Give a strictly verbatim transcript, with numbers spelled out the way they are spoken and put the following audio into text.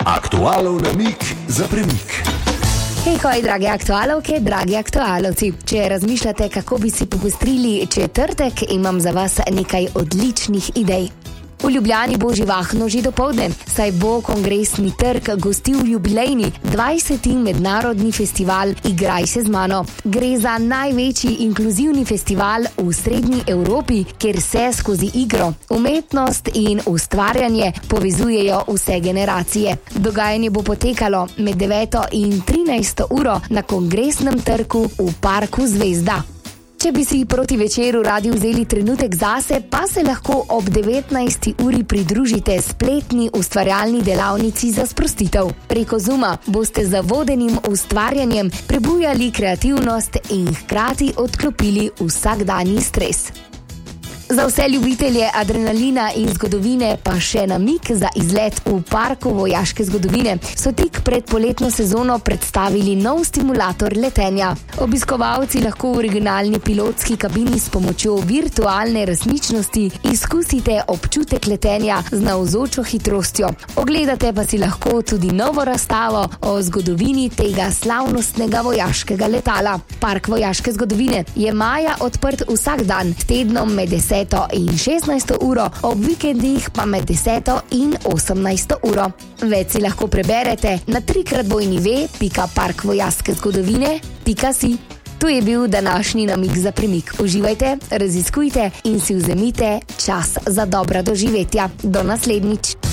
Aktualov namig za premik. Hej, hoj, drage aktualovke, dragi aktualovci. Če razmišljate, kako bi si popestrili četrtek, imam za vas nekaj odličnih idej. V Ljubljani bo živahno že dopoldne, saj bo Kongresni trg gostil jubilejni dvajseti mednarodni festival Igraj se z mano. Gre za največji inkluzivni festival v srednji Evropi, kjer se skozi igro, umetnost in ustvarjanje povezujejo vse generacije. Dogajanje bo potekalo med deveto in trinajsto uro na Kongresnem trgu v Parku Zvezda. Če bi si proti večeru radi vzeli trenutek zase, pa se lahko ob devetnajsti uri pridružite spletni ustvarjalni delavnici za sprostitev. Preko Zooma boste z vodenim ustvarjanjem prebujali kreativnost in hkrati odklopili vsakdanji stres. Za vse ljubitelje adrenalina in zgodovine pa še namig za izlet v Parku vojaške zgodovine so tik pred poletno sezono predstavili nov stimulator letenja. Obiskovalci lahko v originalni pilotski kabini s pomočjo virtualne resničnosti izkusite občutek letenja z navzočo hitrostjo. Ogledate pa si lahko tudi novo razstavo o zgodovini tega slavnostnega vojaškega letala. Park vojaške zgodovine je maja odprt vsak dan, s tednom med deseto in šestnajsto uro, ob vikendih pa med deseto in osemnajsto uro. Več si lahko preberete na trikrat dvojni ve pika park vojaške zgodovine pika si. To je bil današnji namig za premik. Uživajte, raziskujte in si vzemite čas za dobra doživetja. Do naslednjič.